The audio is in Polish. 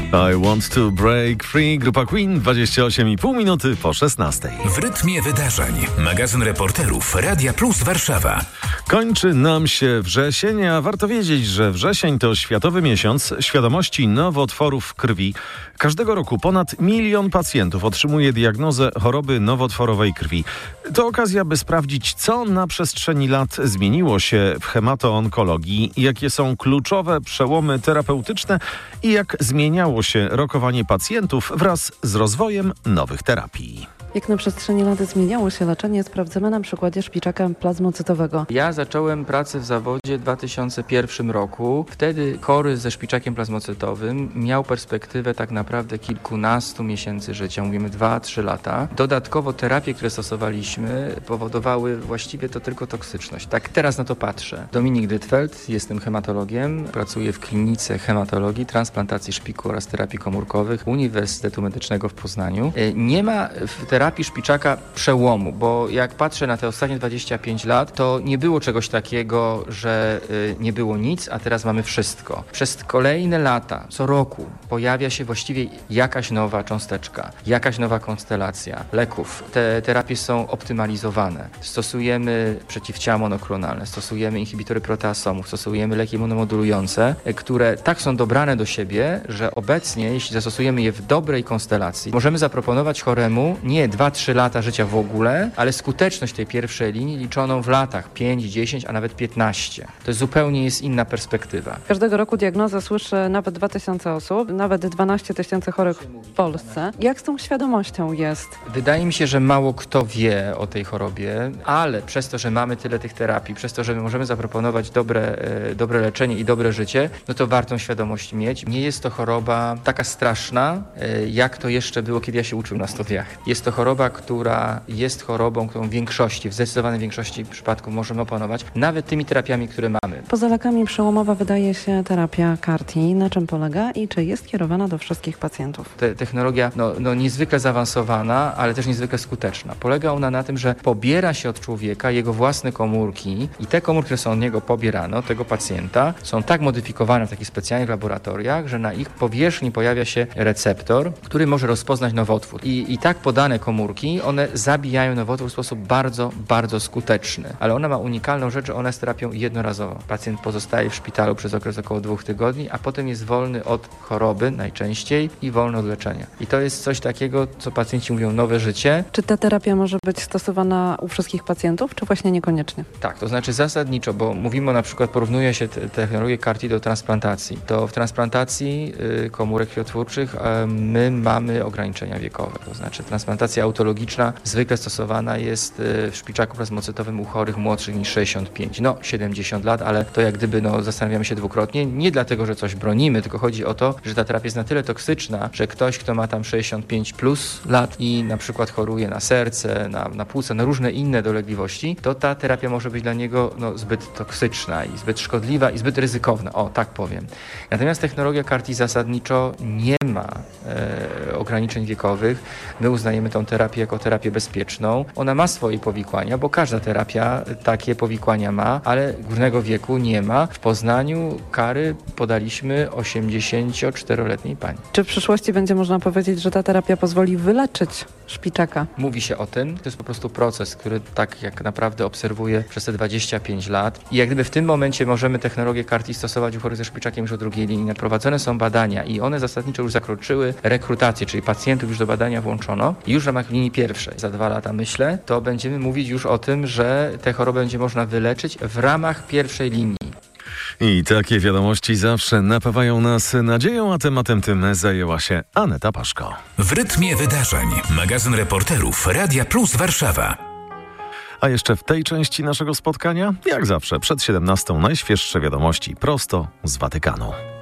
I want to break free. Grupa Queen, 28,5 minuty po 16. W rytmie wydarzeń. Magazyn reporterów Radia Plus Warszawa. Kończy nam się wrzesień, a warto wiedzieć, że wrzesień to Światowy Miesiąc Świadomości Nowotworów Krwi. Każdego roku ponad 1 milion pacjentów otrzymuje diagnozę choroby nowotworowej krwi. To okazja, by sprawdzić, co na przestrzeni lat zmieniło się w hematoonkologii, jakie są kluczowe przełomy terapeutyczne i jak zmieniało się rokowanie pacjentów wraz z rozwojem nowych terapii. Jak na przestrzeni lat zmieniało się leczenie, sprawdzamy na przykładzie szpiczaka plazmocytowego. Ja zacząłem pracę w zawodzie w 2001 roku. Wtedy chory ze szpiczakiem plazmocytowym miał perspektywę tak naprawdę kilkunastu miesięcy życia, mówimy 2-3 lata. Dodatkowo terapie, które stosowaliśmy, powodowały właściwie to tylko toksyczność. Tak teraz na to patrzę. Dominik Dytfeld, jestem hematologiem, pracuję w klinice hematologii, transplantacji szpiku oraz terapii komórkowych Uniwersytetu Medycznego w Poznaniu. Nie ma w terapii szpiczaka przełomu, bo jak patrzę na te ostatnie 25 lat, to nie było czegoś takiego, że nie było nic, a teraz mamy wszystko. Przez kolejne lata, co roku pojawia się właściwie jakaś nowa cząsteczka, jakaś nowa konstelacja leków. Te terapie są optymalizowane. Stosujemy przeciwciała monoklonalne, stosujemy inhibitory proteasomów, stosujemy leki immunomodulujące, które tak są dobrane do siebie, że obecnie, jeśli zastosujemy je w dobrej konstelacji, możemy zaproponować choremu nie 2-3 lata życia w ogóle, ale skuteczność tej pierwszej linii liczoną w latach 5, 10, a nawet 15. To zupełnie jest inna perspektywa. Każdego roku diagnozę słyszy nawet 2000 osób, nawet 12 tysięcy chorych w Polsce. Jak z tą świadomością jest? Wydaje mi się, że mało kto wie o tej chorobie, ale przez to, że mamy tyle tych terapii, przez to, że my możemy zaproponować dobre leczenie i dobre życie, no to warto świadomość mieć. Nie jest to choroba taka straszna, jak to jeszcze było, kiedy ja się uczył na studiach. Jest to choroba, która jest chorobą, którą w zdecydowanej większości przypadków możemy opanować, nawet tymi terapiami, które mamy. Poza lekami przełomowa wydaje się terapia CAR-T. Na czym polega i czy jest kierowana do wszystkich pacjentów? Technologia niezwykle zaawansowana, ale też niezwykle skuteczna. Polega ona na tym, że pobiera się od człowieka jego własne komórki i te komórki, które są od niego pobierane, od tego pacjenta, są tak modyfikowane w takich specjalnych laboratoriach, że na ich powierzchni pojawia się receptor, który może rozpoznać nowotwór. I tak podane komórki, one zabijają nowotwór w sposób bardzo, bardzo skuteczny. Ale ona ma unikalną rzecz, że ona jest terapią jednorazową. Pacjent pozostaje w szpitalu przez okres około 2 tygodni, a potem jest wolny od choroby najczęściej i wolny od leczenia. I to jest coś takiego, co pacjenci mówią nowe życie. Czy ta terapia może być stosowana u wszystkich pacjentów, czy właśnie niekoniecznie? Tak, to znaczy zasadniczo, bo mówimy na przykład, porównuje się technologię CAR-T do transplantacji. To w transplantacji komórek krwiotwórczych my mamy ograniczenia wiekowe. To znaczy transplantacja autologiczna zwykle stosowana jest w szpiczaku plazmocytowym u chorych młodszych niż 65, 70 lat, ale to jak gdyby zastanawiamy się dwukrotnie. Nie dlatego, że coś bronimy, tylko chodzi o to, że ta terapia jest na tyle toksyczna, że ktoś, kto ma tam 65 plus lat i na przykład choruje na serce, na płuca, na różne inne dolegliwości, to ta terapia może być dla niego zbyt toksyczna i zbyt szkodliwa i zbyt ryzykowna. O, tak powiem. Natomiast technologia CAR-T zasadniczo nie ma ograniczeń wiekowych. My uznajemy tą terapię jako terapię bezpieczną. Ona ma swoje powikłania, bo każda terapia takie powikłania ma, ale górnego wieku nie ma. W Poznaniu kary podaliśmy 84-letniej pani. Czy w przyszłości będzie można powiedzieć, że ta terapia pozwoli wyleczyć szpiczaka? Mówi się o tym. To jest po prostu proces, który tak jak naprawdę obserwuję przez te 25 lat. I jak gdyby w tym momencie możemy technologię CAR-T stosować u chorych ze szpiczakiem już o drugiej linii. Prowadzone są badania i one zasadniczo już zakroczyły rekrutację, czyli pacjentów już do badania włączono. I już w ramach linii pierwszej, za 2 lata myślę, to będziemy mówić już o tym, że tę chorobę będzie można wyleczyć w ramach pierwszej linii. I takie wiadomości zawsze napawają nas nadzieją, a tematem tym zajęła się Aneta Paszko. W rytmie wydarzeń. Magazyn reporterów Radia Plus Warszawa. A jeszcze w tej części naszego spotkania, jak zawsze, przed 17 najświeższe wiadomości prosto z Watykanu.